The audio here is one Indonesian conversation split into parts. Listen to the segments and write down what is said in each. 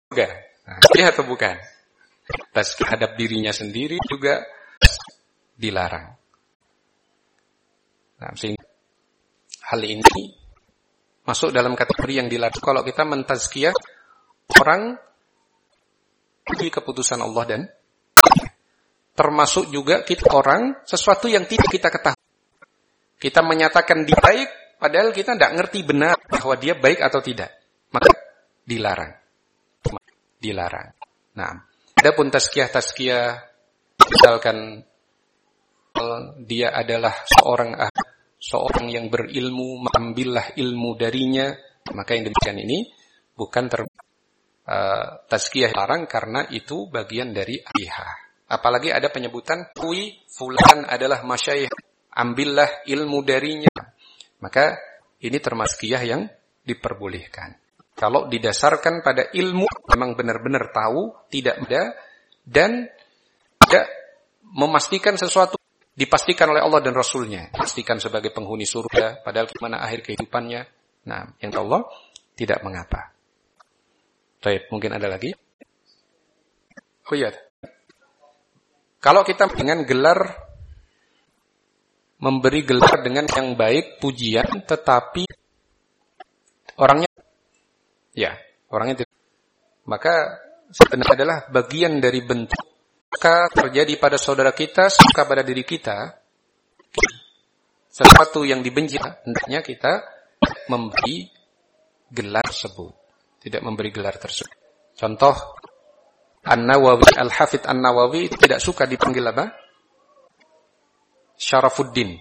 surga. Nah, iya atau bukan? Tazkiyah terhadap dirinya sendiri juga dilarang. Nah, sehingga hal ini masuk dalam kategori yang dilarang kalau kita mentazkiyah orang di keputusan Allah, dan termasuk juga kita orang sesuatu yang tidak kita ketahui. Kita menyatakan dia baik, padahal kita tidak ngerti benar bahwa dia baik atau tidak. Maka dilarang. Nah, adapun tazkiyah, misalkan dia adalah seorang yang berilmu, mengambillah ilmu darinya, maka yang demikian ini bukan tazkiyah larang karena itu bagian dari akihah. Apalagi ada penyebutan fulan adalah masyayikh, ambillah ilmu darinya. Maka ini termasuk tazkiyah yang diperbolehkan. Kalau didasarkan pada ilmu, memang benar-benar tahu, tidak ada, dan tidak memastikan sesuatu, dipastikan oleh Allah dan Rasulnya. Pastikan sebagai penghuni surga, padahal gimana akhir kehidupannya. Nah, yang Allah tidak mengapa. Baik, mungkin ada lagi? Oh iya. Kalau kita dengan gelar, memberi gelar dengan yang baik, pujian, tetapi orangnya tidak. Maka sebenarnya adalah bagian dari bentuk suka terjadi pada saudara kita, suka pada diri kita. Sesuatu yang dibenci, hendaknya kita memberi gelar tersebut. Tidak memberi gelar tersebut. Contoh, Al-Hafidh An-Nawawi tidak suka dipanggil apa? Syarafuddin.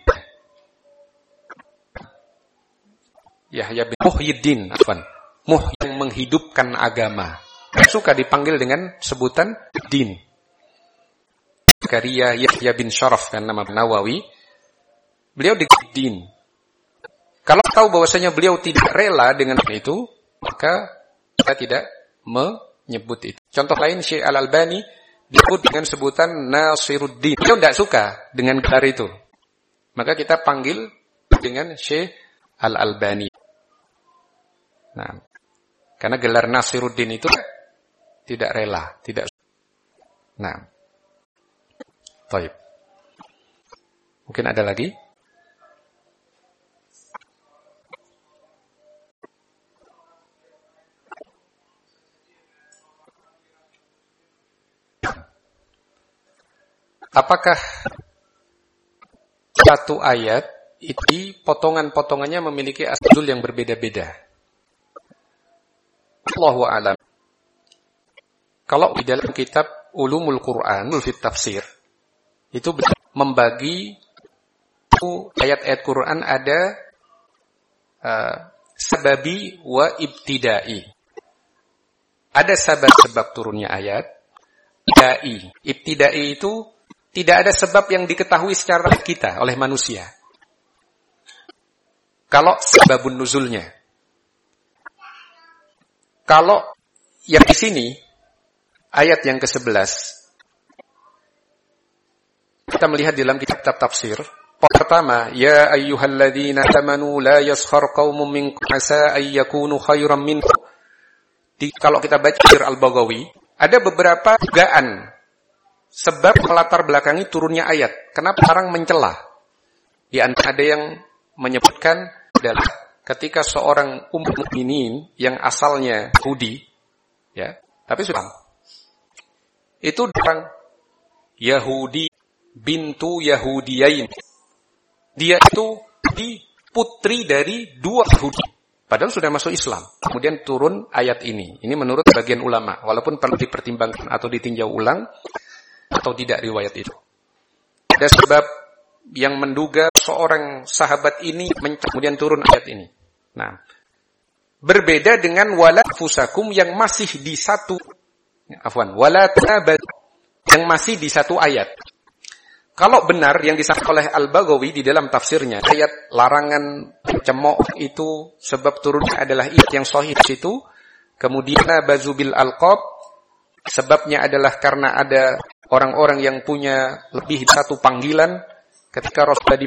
Yahya bin Muhyiddin, yang menghidupkan agama. Suka dipanggil dengan sebutan din. Karya Yahya bin Syaraf, kan nama Nawawi. Beliau din. Kalau tahu bahwasanya beliau tidak rela dengan itu, maka kita tidak menyebut itu. Contoh lain, Syekh Al-Albani disebut dengan sebutan Nasiruddin. Beliau tidak suka dengan gelar itu. Maka kita panggil dengan Syekh Al-Albani. Nah, karena gelar Nasiruddin itu tidak rela, tidak. Nah, baik. Mungkin ada lagi? Apakah satu ayat itu potongan-potongannya memiliki asal yang berbeda-beda? Allahu a'lam. Kalau di dalam kitab Ulumul Quran, Fit Tafsir, itu membagi ayat-ayat Quran ada sababi wa ibtidai. Ada sebab turunnya ayat. Ibtidai itu tidak ada sebab yang diketahui secara kita oleh manusia. Kalau sebabun nuzulnya. Kalau yang di sini ayat yang ke-11 kita melihat di dalam kitab tafsir. Pertama, ya ayyuhalladzina amanu la yaskhar qaumun minkum asa ay yakunu khairan minkum. Kalau kita baca tafsir Al-Baghawi, ada beberapa dugaan sebab melatar belakangi turunnya ayat. Kenapa orang mencela? Di antara ada yang menyebutkan adalah ketika seorang mukminin yang asalnya Yahudi, ya, tapi sudah itu orang Yahudi bintu Yahudiyain. Dia itu putri dari dua Yahudi. Padahal sudah masuk Islam. Kemudian turun ayat ini. Ini menurut bagian ulama. Walaupun perlu dipertimbangkan atau ditinjau ulang. Atau tidak riwayat itu. Ada sebab yang menduga seorang sahabat ini kemudian turun ayat ini. Nah, berbeda dengan wala fusakum yang masih di satu. Wala tanabad yang masih di satu ayat. Kalau benar yang disampaikan oleh Al-Baghawi di dalam tafsirnya, ayat larangan cemooh itu sebab turunnya adalah ayat yang sahih di situ. Kemudian bazubil alqab sebabnya adalah karena ada orang-orang yang punya lebih satu panggilan ketika Rasulullah